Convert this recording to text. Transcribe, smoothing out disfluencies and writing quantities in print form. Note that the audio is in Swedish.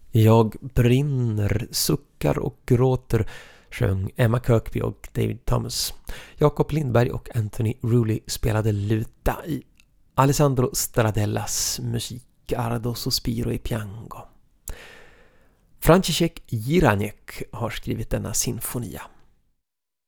Jag brinner, suckar och gråter, sjöng Emma Kirkby och David Thomas. Jakob Lindberg och Anthony Rulli spelade luta i Alessandro Stradellas musik Ardo Sospiro e Piango. František Jiranek har skrivit denna sinfonia.